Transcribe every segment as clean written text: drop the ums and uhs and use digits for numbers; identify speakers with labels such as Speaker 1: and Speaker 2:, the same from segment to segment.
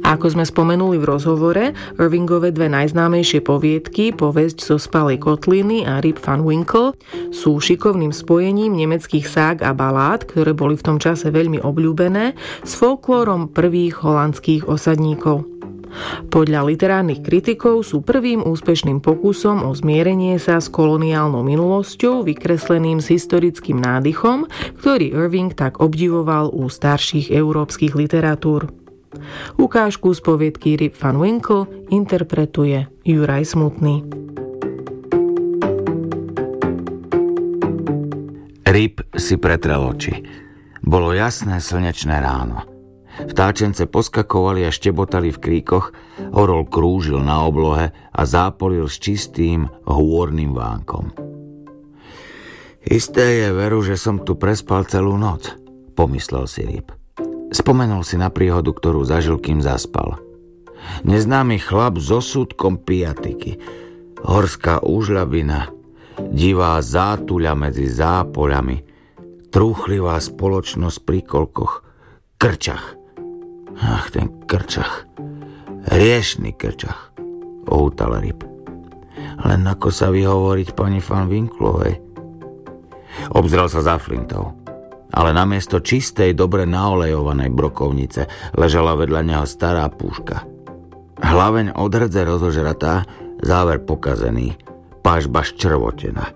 Speaker 1: Ako sme spomenuli v rozhovore, Irvingove dve najznámejšie poviedky, Povesť zo spalej kotliny a Rip Van Winkle, sú šikovným spojením nemeckých ság a balád, ktoré boli v tom čase veľmi obľúbené, s folklórom prvých holandských osadníkov. Podľa literárnych kritikov sú prvým úspešným pokusom o zmierenie sa s koloniálnou minulosťou, vykresleným s historickým nádychom, ktorý Irving tak obdivoval u starších európskych literatúr. Ukážku z poviedky Rip Van Winkle interpretuje Juraj Smutný.
Speaker 2: Rip si pretrel oči. Bolo jasné slnečné ráno. Vtáčence poskakovali a štebotali v kríkoch, orol krúžil na oblohe a zápolil s čistým hôrnym vánkom. Isté je veru, že som tu prespal celú noc, pomyslel si Rip. Spomenul si na príhodu, ktorú zažil, kým zaspal. Neznámy chlap s osúdkom piatiky, horská úžľabina, divá zátuľa medzi zápoľami, trúchlivá spoločnosť pri kolkoch, krčach. Ach, ten krčach. Riešný krčach, ohútal Rip. Len ako sa vyhovoriť pani Van Winklovej? Obzrel sa za flintou, ale namiesto čistej, dobre naolejovanej brokovnice ležala vedľa neho stará púška. Hlaveň od hrdze rozožratá, záver pokazený, pažba ščrvotená.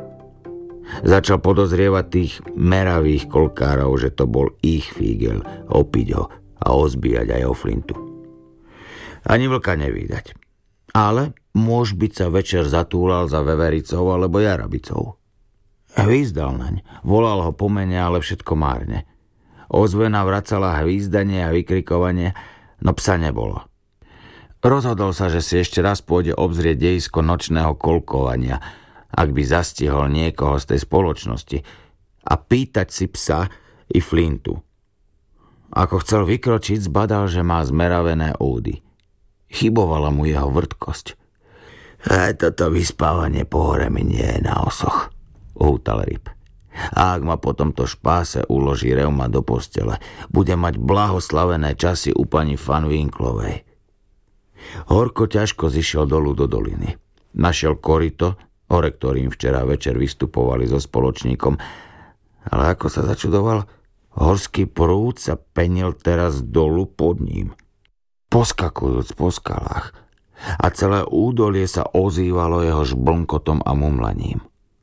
Speaker 2: Začal podozrievať tých meravých kolkárov, že to bol ich fígel, opiť ho a ozbíjať aj o flintu. Ani vlka nevídať. Ale môž byť sa večer zatúlal za vevericou alebo jarabicou. Hvízdal naň, volal ho po mene, ale všetko márne. Ozvena vracala hvízdanie a vykrikovanie, no psa nebolo. Rozhodol sa, že si ešte raz pôjde obzrieť dejisko nočného kolkovania, ak by zastihol niekoho z tej spoločnosti, a pýtať si psa i flintu. Ako chcel vykročiť, zbadal, že má zmeravené údy. Chybovala mu jeho vrtkosť. Toto vyspávanie po hore mi nie je na osoch, uhútal Rip. A ak ma po tomto špáse uloží reuma do postele, bude mať blahoslavené časy u pani Van Winklovej. Horko ťažko zišiel dolu do doliny. Našiel koryto, hore ktorým včera večer vystupovali so spoločníkom, ale ako sa začudoval, horský prúd sa penil teraz dolu pod ním, poskakujúc po skalách, a celé údolie sa ozývalo jeho žblnkotom a mumlaním.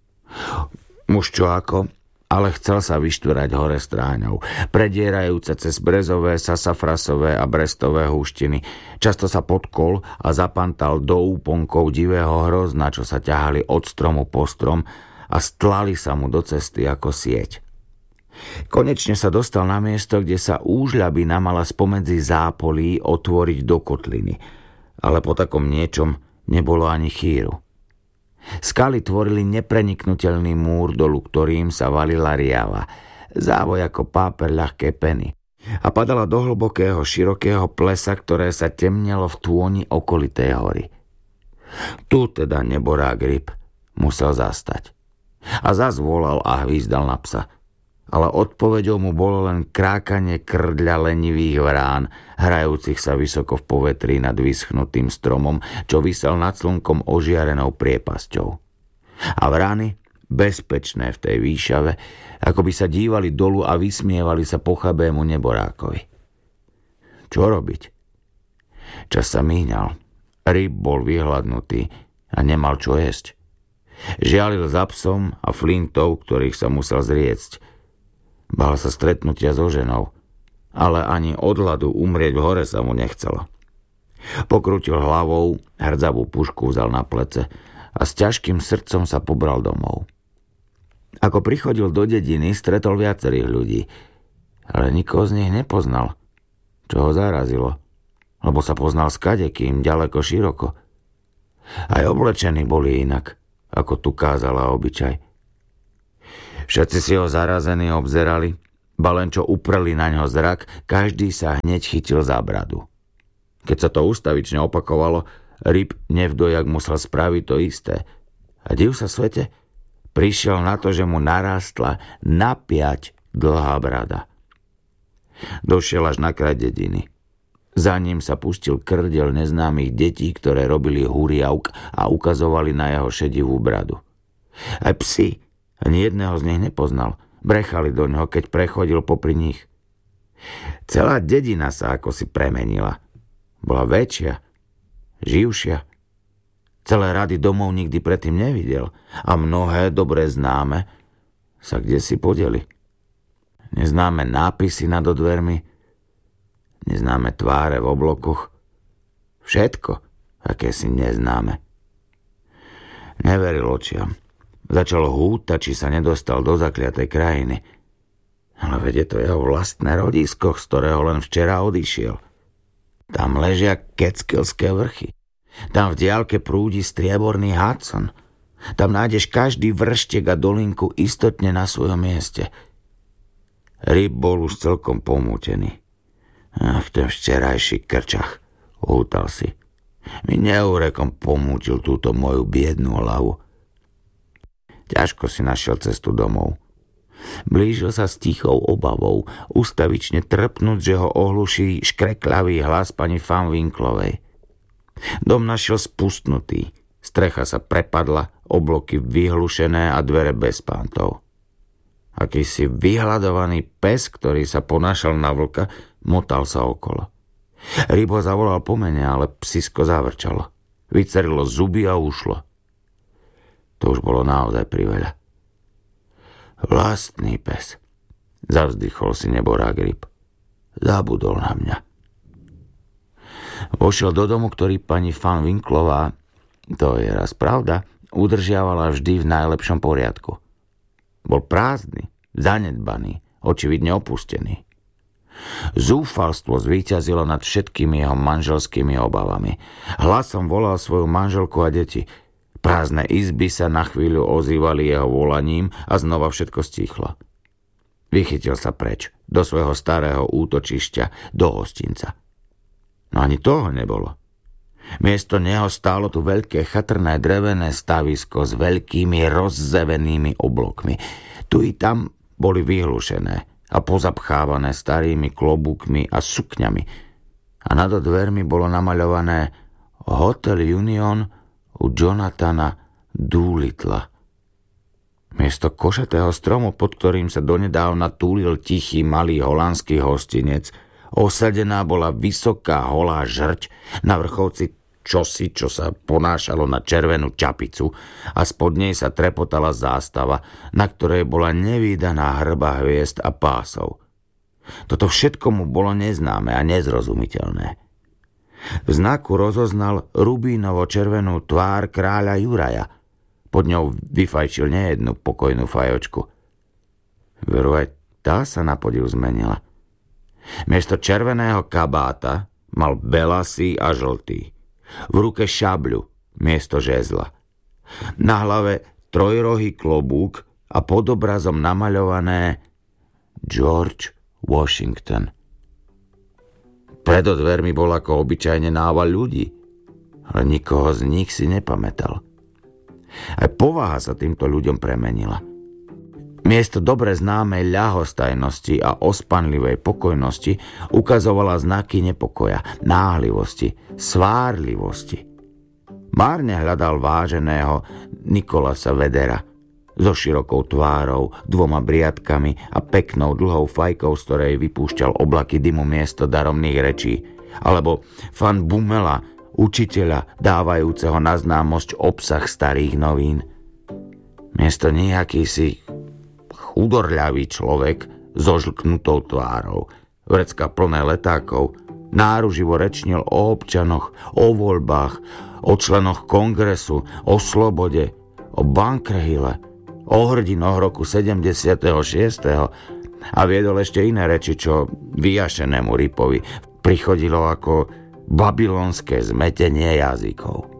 Speaker 2: Muž čo ako, ale chcel sa vyštverať hore stráňou, predierajúce cez brezové, sasafrasové a brestové húštiny. Často sa podkol a zapantal do úponkov divého hrozna, čo sa ťahali od stromu po strom a stlali sa mu do cesty ako sieť. Konečne sa dostal na miesto, kde sa úžľabina mala spomedzi zápolí otvoriť do kotliny, ale po takom niečom nebolo ani chýru. Skaly tvorili nepreniknutelný múr, dolu ktorým sa valila riava, závoj ako páper ľahké peny, a padala do hlbokého, širokého plesa, ktoré sa temnelo v tôni okolitej hory. Tu teda neborák Rip musel zastať. A zas volal a hvízdal na psa. Ale odpoveďou mu bolo len krákanie krdľa lenivých vrán, hrajúcich sa vysoko v povetrí nad vyschnutým stromom, čo visel nad slnkom ožiarenou priepasťou. A vrany, bezpečné v tej výšave, ako by sa dívali dolu a vysmievali sa pochabému neborákovi. Čo robiť? Čas sa míňal. Rip bol vyhladnutý a nemal čo jesť. Žialil za psom a flintou, ktorých sa musel zriecť. Bál sa stretnutia so ženou, ale ani od hladu umrieť v hore sa mu nechcelo. Pokrútil hlavou, hrdzavú pušku vzal na plece a s ťažkým srdcom sa pobral domov. Ako prichodil do dediny, stretol viacerých ľudí, ale nikoho z nich nepoznal, čo ho zarazilo, lebo sa poznal s kadekým, ďaleko široko. Aj oblečení boli inak, ako tu kázala obyčaj. Všetci si ho zarazení obzerali, ba len čo upreli na ňo zrak, každý sa hneď chytil za bradu. Keď sa to ustavične opakovalo, Rip nevdojak musel spraviť to isté. A div sa svete, prišiel na to, že mu narástla napiať dlhá brada. Došiel až na kraj dediny. Za ním sa pustil krdeľ neznámych detí, ktoré robili huriavk a ukazovali na jeho šedivú bradu. Aj psi, ani jedného z nich nepoznal, brechali do ňoho, keď prechodil popri nich. Celá dedina sa ako si premenila. Bola väčšia, živšia. Celé rady domov nikdy predtým nevidel a mnohé dobre známe sa kdesi podeli. Neznáme nápisy nad dvermi, neznáme tváre v oblokoch, všetko, aké si neznáme. Neveril očiam. Začal hútať, či sa nedostal do zakliatej krajiny. Ale veď je to jeho vlastné rodisko, z ktorého len včera odišiel. Tam ležia Catskillské vrchy. Tam v diaľke prúdi strieborný Hudson. Tam nájdeš každý vrštek a dolinku istotne na svojom mieste. Rip bol už celkom pomútený. V ten včerajší krčach, hútal si. Mi neurekom pomútil túto moju biednú hlavu. Ťažko si našiel cestu domov. Blížil sa s tichou obavou, ustavične trpnúť, že ho ohluší škreklavý hlas pani Van Winklovej. Dom našiel spustnutý, strecha sa prepadla, obloky vyhlušené a dvere bez pántov. Akýsi vyhľadovaný pes, ktorý sa ponášal na vlka, motal sa okolo. Rip ho zavolal po mene, ale psisko zavrčalo. Vycerilo zuby a ušlo. To už bolo naozaj priveľa. Vlastný pes. Zavzdychol si neborák Rip. Zabudol na mňa. Vošiel do domu, ktorý pani Van Winklová, to je raz pravda, udržiavala vždy v najlepšom poriadku. Bol prázdny, zanedbaný, očividne opustený. Zúfalstvo zvíťazilo nad všetkými jeho manželskými obavami. Hlasom volal svoju manželku a deti. Prázdne izby sa na chvíľu ozývali jeho volaním a znova všetko stíchlo. Vychytil sa preč, do svojho starého útočišťa, do hostinca. No ani toho nebolo. Miesto neho stálo tu veľké chatrné drevené stavisko s veľkými rozzevenými oblokmi. Tu i tam boli vyhlušené a pozapchávané starými klobúkmi a sukňami. A nad dvermi bolo namaľované Hotel Union u Jonathana Doolittla. Miesto košatého stromu, pod ktorým sa donedávna túlil tichý malý holandský hostinec, osadená bola vysoká holá žrť, na vrcholci čosi, čo sa ponášalo na červenú čapicu a spod nej sa trepotala zástava, na ktorej bola nevídaná hrba hviezd a pásov. Toto všetko mu bolo neznáme a nezrozumiteľné. V znaku rozoznal rubínovo-červenú tvár kráľa Juraja. Pod ňou vyfajčil nejednu pokojnú fajočku. Veru aj tá sa na podiv zmenila. Miesto červeného kabáta mal belasý a žltý. V ruke šabľu miesto žezla. Na hlave trojrohý klobúk a pod obrazom namaľované George Washington. Pred dvermi bol ako obyčajne nával ľudí, ale nikoho z nich si nepamätal. Aj povaha sa týmto ľuďom premenila. Miesto dobre známej ľahostajnosti a ospanlivej pokojnosti ukazovala znaky nepokoja, náhlivosti, svárlivosti. Márne hľadal váženého Nikolasa Vedera so širokou tvárou, 2 briadkami a peknou dlhou fajkou, z ktorej vypúšťal oblaky dymu miesto daromných rečí, alebo Van Bummela, učiteľa dávajúceho na známosť obsah starých novín. Miesto nejaký si chudorľavý človek so žlknutou tvárou, vrecka plné letákov, náruživo rečnil o občanoch, o voľbách, o členoch kongresu, o slobode, o Bunker-Hille, o hrdinoch roku 76. a viedol ešte iné reči, čo vyjašenému Ripovi prichodilo ako babylonské zmetenie jazykov.